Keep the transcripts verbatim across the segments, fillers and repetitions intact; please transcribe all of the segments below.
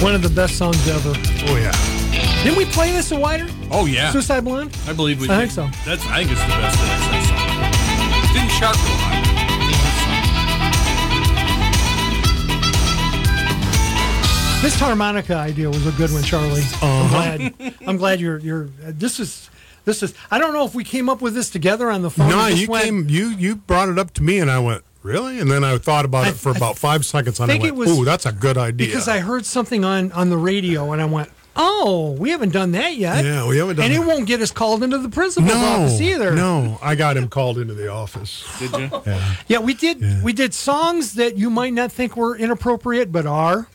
One of the best songs ever. Oh, yeah. Didn't we play this at Wider? Oh, yeah. Suicide Blonde? I believe we I did. think so. That's, I think it's the best N X S song. Didn't chart real high. This harmonica idea was a good one, Charlie. Uh-huh. I'm glad. I'm glad you're. You're. Uh, this is. This is. I don't know if we came up with this together on the phone. No, or just you went- came. You you brought it up to me, and I went, really? And then I thought about I- it for I about five seconds, and I think went, it was- ooh, that's a good idea. because I heard something on on the radio, and I went, "Oh, we haven't done that yet." Yeah, we haven't done and that. it won't get us called into the principal's no, office either. no, I got him called into the office. Did you? Yeah. Yeah, we did. Yeah. We did songs that you might not think were inappropriate, but are.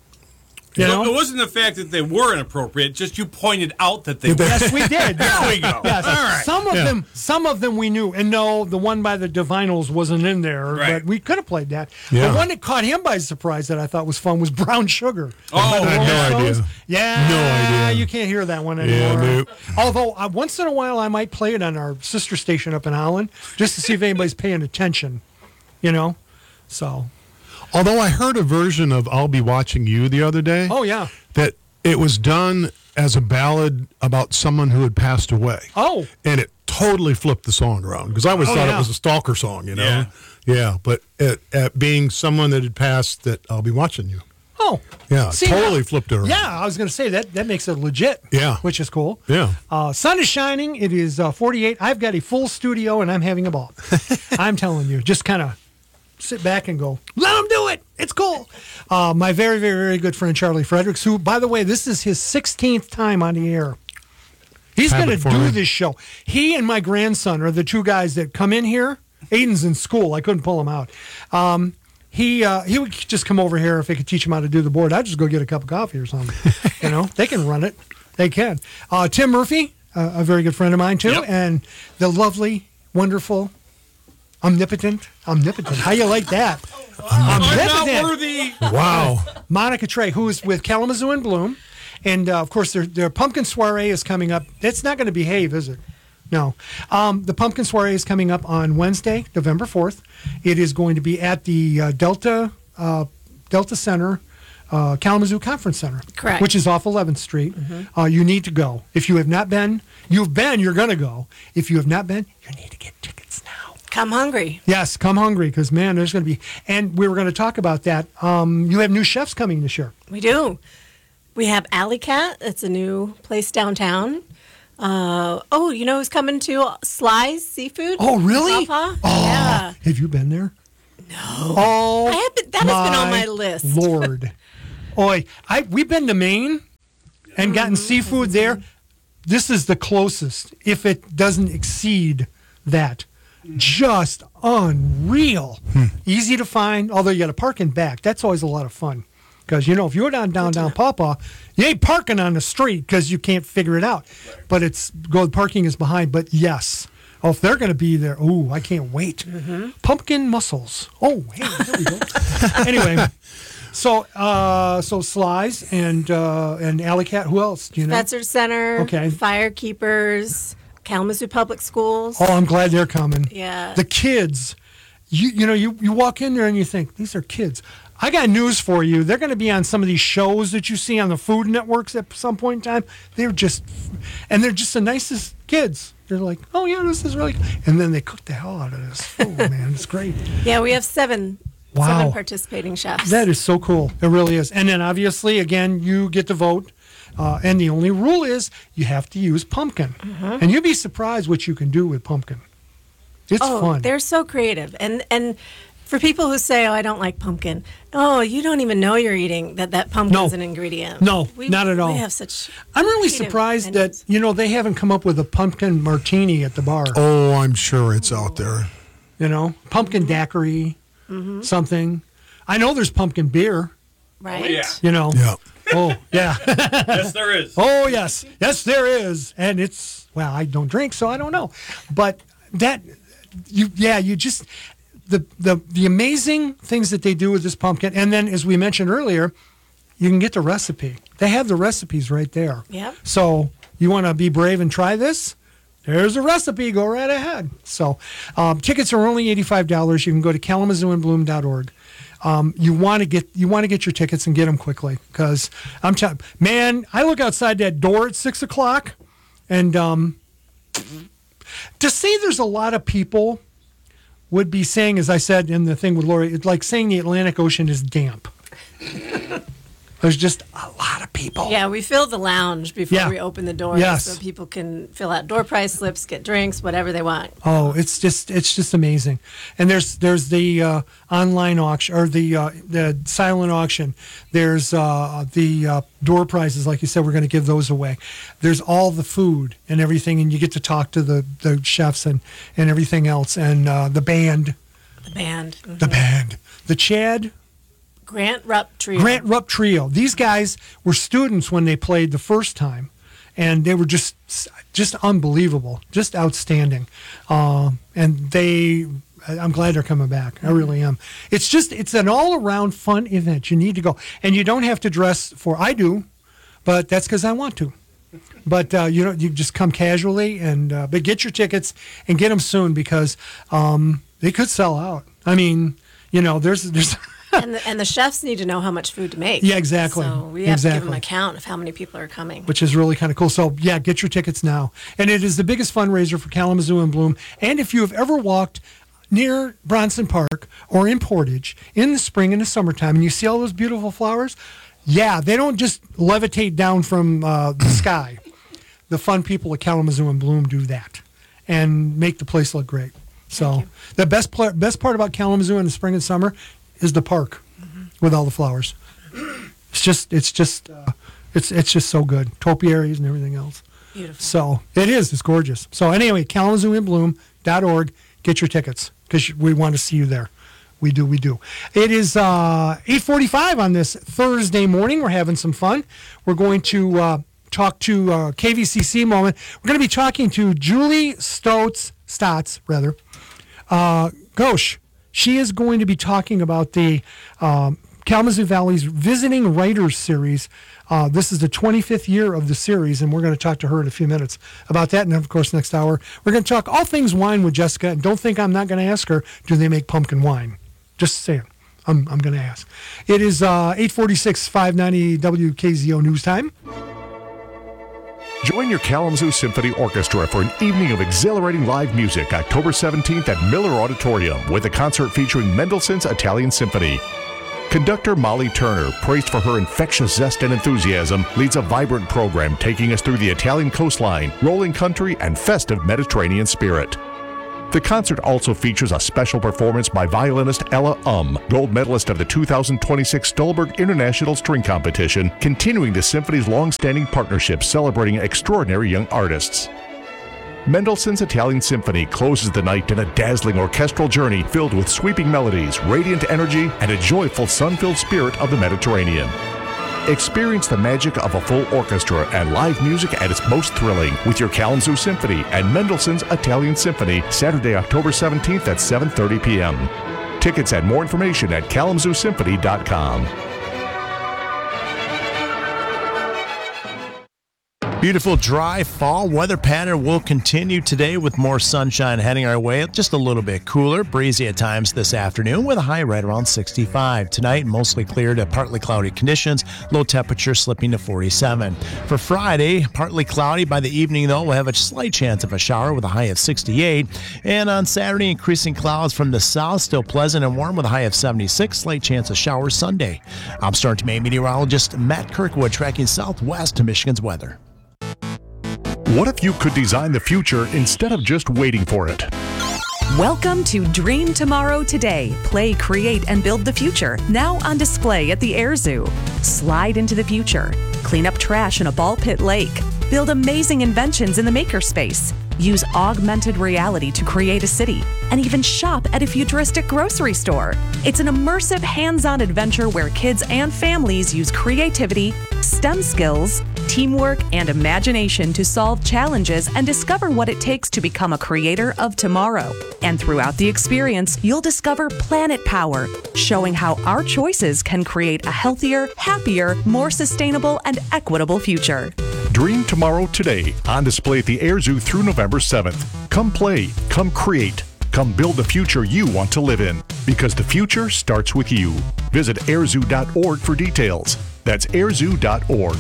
You No, know? it wasn't the fact that they were inappropriate, just you pointed out that they were. Yes, we did. There we go. Yes. All right. Some of Yeah. them, some of them we knew, and no, the one by the Divinals wasn't in there, Right. but we could have played that. Yeah. The one that caught him by surprise that I thought was fun was Brown Sugar. Oh, by the I had Rolling no Stones. idea. Yeah, No idea. You can't hear that one Yeah, anymore. nope. Although uh, once in a while I might play it on our sister station up in Holland just to see if anybody's paying attention. You know, so Although I heard a version of "I'll Be Watching You" the other day. oh yeah, That it was done as a ballad about someone who had passed away. oh And it totally flipped the song around because I always Oh, thought yeah. it was a stalker song, you know? Yeah. Yeah, but it, it being someone that had passed, that I'll be watching you. oh Yeah, See, totally now- flipped it around. Yeah, I was going to say that that makes it legit. Yeah. which is cool. Yeah. Uh, sun is shining. It is uh, forty-eight. I've got a full studio and I'm having a ball. I'm telling you, just kind of sit back and go, let them do it. It's cool. Uh, my very, very, very good friend Charlie Fredericks, who, by the way, this is his sixteenth time on the air. He's Have going it to for do me. this show. He and my grandson are the two guys that come in here. Aiden's in school. I couldn't pull him out. Um, he uh, he would just come over here if I could teach him how to do the board. I'd just go get a cup of coffee or something. You know, they can run it. They can. Uh, Tim Murphy, uh, a very good friend of mine too, Yep. and the lovely, wonderful, omnipotent, omnipotent. How you like that? I'm not Omnipotent. worthy. Wow. Monica Trey, who is with Kalamazoo and Bloom. And, uh, of course, their, their pumpkin soiree is coming up. It's not going to behave, is it? No. Um, the pumpkin soiree is coming up on Wednesday, November fourth. It is going to be at the uh, Delta uh, Delta Center, uh, Kalamazoo Conference Center. Correct. Which is off eleventh Street. Uh, you need to go. If you have not been, you've been, you're going to go. If you have not been, you need to get tickets now. Come hungry. Yes, come hungry because, man, there's going to be. And we were going to talk about that. Um, you have new chefs coming this year. We do. We have Alley Cat. It's a new place downtown. Uh, oh, you know who's coming to Sly's Seafood? Oh, really? Papa? Oh, Yeah. have you been there? No. Oh, I have been- that has been on my list. Lord, oi, I we've been to Maine and gotten Mm-hmm. seafood there. This is the closest, if it doesn't exceed that. Just unreal. Hmm. Easy to find, although you got to park in back. That's always a lot of fun. Because, you know, if you're down, down, down Pawpaw, you ain't parking on the street because you can't figure it out. But it's, go, parking is behind. But yes. Oh, if they're going to be there, ooh, I can't wait. Pumpkin mussels. Oh, hey, there we go. Anyway, so uh, so Sly's and uh, and Alley Cat. Who else? Do you know? Spencer Center. Okay. Firekeepers. Kalamazoo Public Schools. Oh, I'm glad they're coming. Yeah. The kids. You you know, you, you walk in there and you think, these are kids. I got news for you. They're going to be on some of these shows that you see on the food networks at some point in time. They're just, and they're just the nicest kids. They're like, oh, yeah, this is really, and then they cook the hell out of this food, man. It's great. Yeah, we have seven, Wow. seven participating chefs. That is so cool. It really is. And then obviously, again, you get to vote. Uh, and the only rule is you have to use pumpkin. And you'd be surprised what you can do with pumpkin. It's oh, fun. they're so creative. And and for people who say, oh, I don't like pumpkin, oh, you don't even know you're eating that that pumpkin's No. an ingredient. No, not at all. We have such. I'm really creative surprised menus. that, you know, they haven't come up with a pumpkin martini at the bar. Oh, I'm sure it's out there. You know, pumpkin daiquiri, something. I know there's pumpkin beer, Right? Oh, yeah. you know. Yeah. Oh, yeah. Yes, there is. Oh, yes. Yes, there is. And it's, well, I don't drink, so I don't know. But that, you, yeah, you just, the, the, the amazing things that they do with this pumpkin. And then, as we mentioned earlier, you can get the recipe. They have the recipes right there. Yep. So you want to be brave and try this? There's a recipe. Go right ahead. So um, tickets are only eighty-five dollars. You can go to kalamazoo and bloom dot org. um, you want to get you want to get your tickets and get them quickly because I'm telling man, I look outside that door at six o'clock, and um, to say there's a lot of people would be saying, as I said in the thing with Lori, it's like saying the Atlantic Ocean is damp. There's just a lot of people. Yeah, we fill the lounge before Yeah. we open the doors Yes. so people can fill out door prize slips, get drinks, whatever they want. Oh, it's just it's just amazing. And there's there's the uh, online auction or the uh, the silent auction. There's uh, the uh, door prizes, like you said, we're going to give those away. There's all the food and everything, and you get to talk to the, the chefs and, and everything else, and uh, the band, The band. Mhm. the band, the Chad. Grant Rupp Trio. Grant Rupp Trio. These guys were students when they played the first time, and they were just just unbelievable, just outstanding. Uh, and they, I'm glad they're coming back. I really am. It's just it's an all around fun event. You need to go, and you don't have to dress for. I do, but that's because I want to. But uh, you know, you just come casually, and uh, but get your tickets and get them soon because um, they could sell out. I mean, you know, there's there's. and, the, and the chefs need to know how much food to make. Yeah, exactly. So we have to give them Exactly. a count of how many people are coming. Which is really kind of cool. So, yeah, get your tickets now. And it is the biggest fundraiser for Kalamazoo and Bloom. And if you have ever walked near Bronson Park or in Portage in the spring and the summertime and you see all those beautiful flowers, yeah, they don't just levitate down from uh, the sky. The fun people at Kalamazoo and Bloom do that and make the place look great. So the best, pl- best part about Kalamazoo in the spring and summer is the park mm-hmm. with all the flowers. It's just, it's just, uh, it's it's just so good. Topiaries and everything else. Beautiful. So it is. It's gorgeous. So anyway, kalamazoo in bloom dot org. Get your tickets because we want to see you there. We do. We do. It is uh, eight forty-five on this Thursday morning. We're having some fun. We're going to uh, talk to uh, K V C C moment. We're going to be talking to Julie Stotz, Stotz, rather. Uh, Ghosh. She is going to be talking about the um, Kalamazoo Valley's Visiting Writers Series. Uh, this is the twenty-fifth year of the series, and we're going to talk to her in a few minutes about that. And, of course, next hour, we're going to talk all things wine with Jessica. And don't think I'm not going to ask her, do they make pumpkin wine? Just saying. I'm, I'm going to ask. It is uh, eight forty-six, five ninety W K Z O News Time. Join your Kalamazoo Symphony Orchestra for an evening of exhilarating live music October seventeenth at Miller Auditorium with a concert featuring Mendelssohn's Italian Symphony. Conductor Molly Turner, praised for her infectious zest and enthusiasm, leads a vibrant program taking us through the Italian coastline, rolling country, and festive Mediterranean spirit. The concert also features a special performance by violinist Ella Um, gold medalist of the two thousand twenty-six Stolberg International String Competition, continuing the symphony's long-standing partnership celebrating extraordinary young artists. Mendelssohn's Italian Symphony closes the night in a dazzling orchestral journey filled with sweeping melodies, radiant energy, and a joyful sun-filled spirit of the Mediterranean. Experience the magic of a full orchestra and live music at its most thrilling with your Kalamazoo Symphony and Mendelssohn's Italian Symphony Saturday, October seventeenth at seven thirty p.m. Tickets and more information at kalamazoo symphony dot com. Beautiful, dry fall weather pattern will continue today with more sunshine heading our way. Just a little bit cooler, breezy at times this afternoon with a high right around sixty-five. Tonight, mostly clear to partly cloudy conditions, low temperature slipping to forty-seven. For Friday, partly cloudy. By the evening, though, we'll have a slight chance of a shower with a high of sixty-eight. And on Saturday, increasing clouds from the south, still pleasant and warm with a high of seventy-six. Slight chance of showers Sunday. I'm Start to Maine meteorologist Matt Kirkwood tracking southwest to Michigan's weather. What if you could design the future instead of just waiting for it? Welcome to Dream Tomorrow Today. Play, create, and build the future. Now on display at the Air Zoo. Slide into the future. Clean up trash in a ball pit lake. Build amazing inventions in the makerspace. Use augmented reality to create a city. And even shop at a futuristic grocery store. It's an immersive, hands-on adventure where kids and families use creativity, STEM skills, teamwork, and imagination to solve challenges and discover what it takes to become a creator of tomorrow. And throughout the experience, you'll discover Planet Power, showing how our choices can create a healthier, happier, more sustainable, and equitable future. Dream Tomorrow Today, on display at the Air Zoo through November seventh. Come play, come create, come build the future you want to live in. Because the future starts with you. Visit airzoo dot org for details. That's airzoo dot org.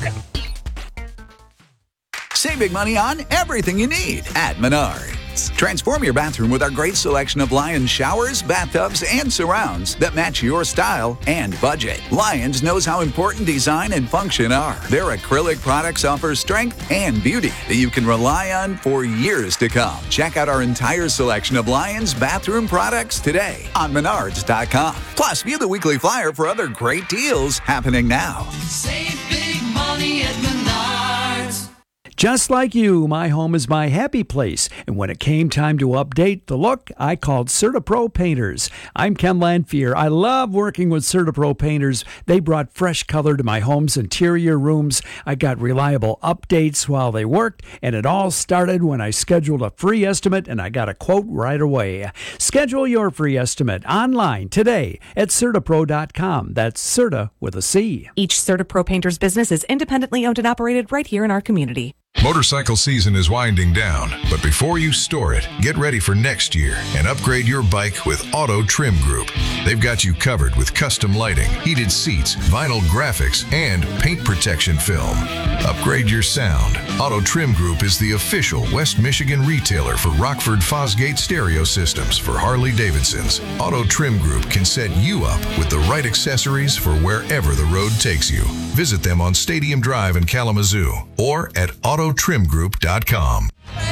Save big money on everything you need at Menards. Transform your bathroom with our great selection of Lions showers, bathtubs, and surrounds that match your style and budget. Lions knows how important design and function are. Their acrylic products offer strength and beauty that you can rely on for years to come. Check out our entire selection of Lions bathroom products today on menards dot com. Plus, view the weekly flyer for other great deals happening now. Save big money at Menards. Just like you, my home is my happy place. And when it came time to update the look, I called CertaPro Painters. I'm Ken Lanfear. I love working with CertaPro Painters. They brought fresh color to my home's interior rooms. I got reliable updates while they worked, and it all started when I scheduled a free estimate and I got a quote right away. Schedule your free estimate online today at Certapro dot com. That's Certa with a C. Each CertaPro Painters business is independently owned and operated right here in our community. Motorcycle season is winding down, but before you store it, get ready for next year and upgrade your bike with Auto Trim Group. They've got you covered with custom lighting, heated seats, vinyl graphics, and paint protection film. Upgrade your sound. Auto Trim Group is the official West Michigan retailer for Rockford Fosgate stereo systems for Harley-Davidsons. Auto Trim Group can set you up with the right accessories for wherever the road takes you. Visit them on Stadium Drive in Kalamazoo or at auto trim group dot com.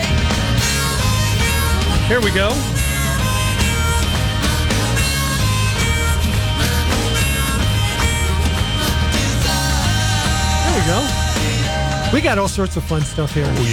Here we go. There we go. We got all sorts of fun stuff here. Oh,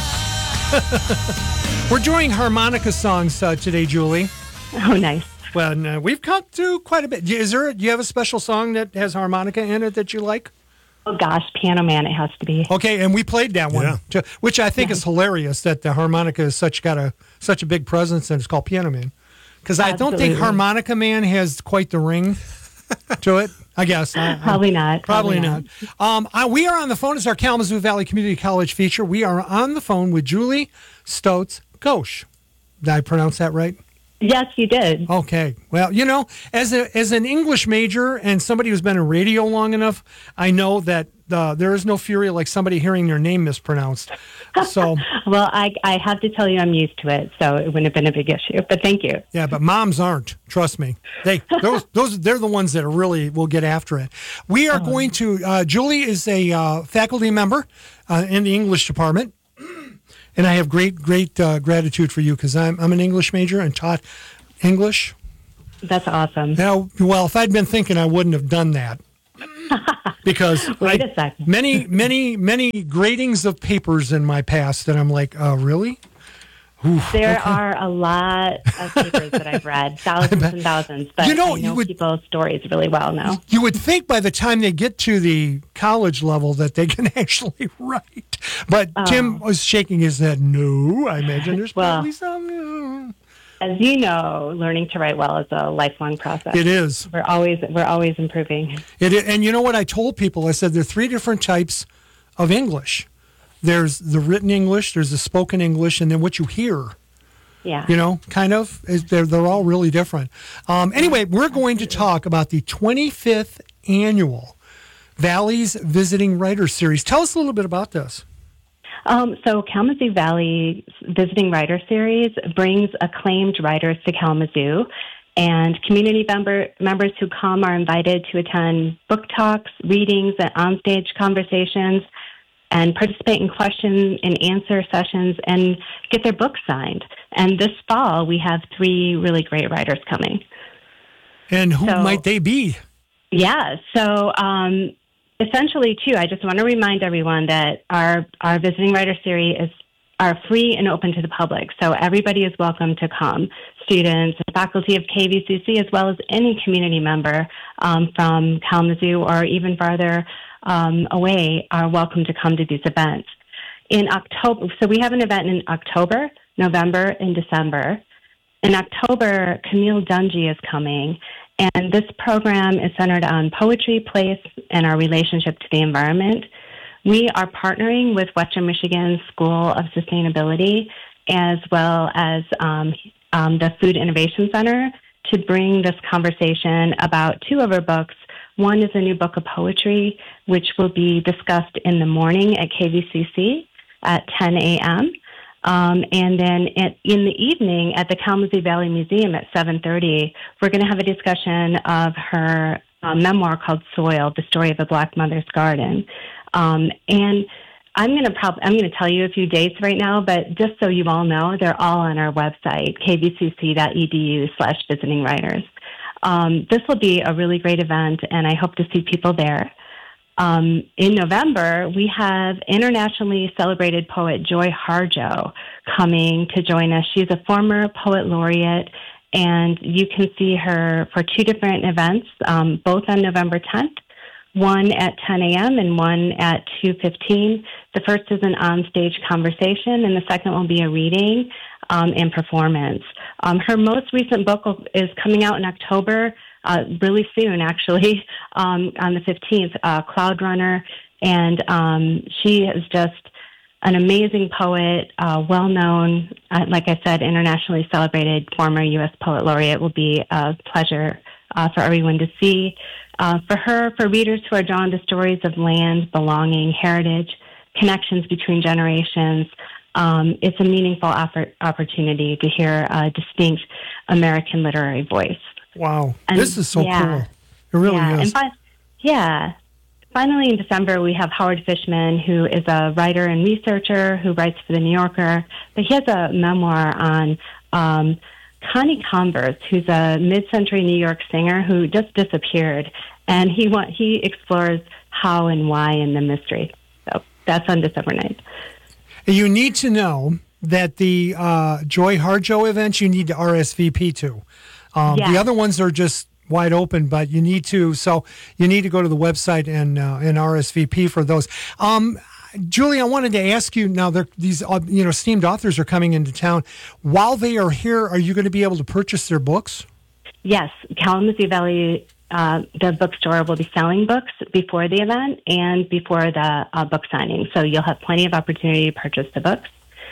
yeah. We're doing harmonica songs uh, today, Julie. Oh, nice. Well, uh, we've come to quite a bit. Is there? Do you have a special song that has harmonica in it that you like? Oh, gosh, Piano Man, it has to be. Okay, and we played that one, Yeah. too, which I think is hilarious that the harmonica is such got a such a big presence, and it's called Piano Man. Because I don't think Absolutely. Harmonica Man has quite the ring to it. I guess I- I- Probably not. Probably, Probably not. Um, I, we are on the phone. It's our Kalamazoo Valley Community College feature. We are on the phone with Julie Stotz Ghosh. Did I pronounce that right? Yes, you did. Okay. Well, you know, as a as an English major and somebody who's been in radio long enough, I know that uh, there is no fury like somebody hearing their name mispronounced. So, Well, I, I have to tell you I'm used to it, so it wouldn't have been a big issue. But thank you. yeah, but moms aren't. Trust me. They those those they're the ones that are really will get after it. We are going to. Uh, Julie is a uh, faculty member uh, in the English department. And I have great, great uh, gratitude for you because I'm I'm an English major and taught English. That's awesome. Now, well, if I'd been thinking, I wouldn't have done that. Because Wait I- a second. many, many, many gradings of papers in my past that I'm like, oh, really? Oof, There okay. are a lot of papers that I've read, thousands and thousands, but You know, I you know would- people's stories really well now. You would think by the time they get to the college level that they can actually write. But Tim was shaking his head. No, I imagine there's Well, probably some. As you know, learning to write well is a lifelong process. It is. We're always we're always improving. It is. And you know what I told people? I said there are three different types of English. There's the written English, there's the spoken English, and then what you hear. Yeah. You know, kind of. Is- They're, they're all really different. Um, anyway, we're going to talk about the twenty-fifth annual Valleys Visiting Writers Series. Tell us a little bit about this. Um, so Kalamazoo Valley Visiting Writer Series brings acclaimed writers to Kalamazoo, and community member, members who come are invited to attend book talks, readings, and onstage conversations, and participate in question and answer sessions and get their books signed. And this fall, we have three really great writers coming. And who So- might they be? Yeah, so um, essentially, too, I just want to remind everyone that our, our Visiting Writer Series is are free and open to the public, so everybody is welcome to come. Students and faculty of K V C C, as well as any community member um, from Kalamazoo or even farther um, away, are welcome to come to these events. In October, so we have an event in October, November, and December. In October, Camille Dungy is coming, and this program is centered on poetry, place, and our relationship to the environment. We are partnering with Western Michigan School of Sustainability as well as um, um, the Food Innovation Center to bring this conversation about two of her books. One is a new book of poetry, which will be discussed in the morning at K V C C at ten a.m. Um, and then at, in the evening at the Kalamazoo Valley Museum at seven thirty, we're going to have a discussion of her uh, memoir called Soil, The Story of a Black Mother's Garden. Um, and I'm going to prob- I'm going to tell you a few dates right now, but just so you all know, they're all on our website, k v c c dot e d u slash visiting writers. Um, this will be a really great event, and I hope to see people there. Um, in November, we have internationally celebrated poet Joy Harjo coming to join us. She's a former poet laureate, and you can see her for two different events, um, both on November tenth, one at ten a.m. and one at two fifteen. The first is an on-stage conversation, and the second will be a reading um, and performance. Um, her most recent book is coming out in October, Uh, really soon, actually, um, on the fifteenth, uh, Cloud Runner. And um, she is just an amazing poet, uh, well-known, uh, like I said, internationally celebrated former U S Poet Laureate. Will be a pleasure uh, for everyone to see. Uh, for her, for readers who are drawn to stories of land, belonging, heritage, connections between generations, um, it's a meaningful oppor- opportunity to hear a distinct American literary voice. Wow. And, this is so yeah, cool. It really yeah. is. And fi- yeah. Finally, in December, we have Howard Fishman, who is a writer and researcher who writes for The New Yorker. But he has a memoir on um, Connie Converse, who's a mid-century New York singer who just disappeared. And he wa- he explores how and why and the mystery. So that's on December ninth. You need to know that the uh, Joy Harjo events, you need to R S V P to. Um, Yeah. The other ones are just wide open, but you need to. So you need to go to the website and uh, and R S V P for those. Um, Julie, I wanted to ask you now. These uh, you know esteemed authors are coming into town. While they are here, are you going to be able to purchase their books? Yes, Kalamazoo Valley, uh, the bookstore will be selling books before the event and before the uh, book signing. So you'll have plenty of opportunity to purchase the books.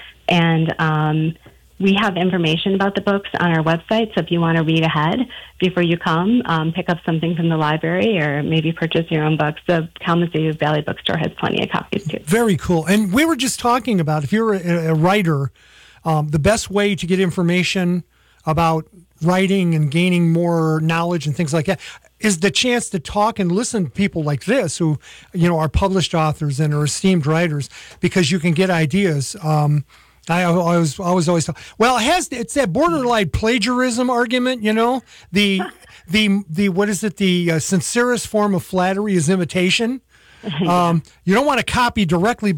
And um, we have information about the books on our website, so if you want to read ahead before you come, um, pick up something from the library or maybe purchase your own books. The Kalamazoo Valley Bookstore has plenty of copies, too. Very cool. And we were just talking about, if you're a, a writer, um, the best way to get information about writing and gaining more knowledge and things like that is the chance to talk and listen to people like this who, you know, are published authors and are esteemed writers, because you can get ideas. Um, I, I was I was always well. It has it's that borderline plagiarism argument, you know. The the the what is it? The uh, sincerest form of flattery is imitation. Um, you don't want to copy directly, but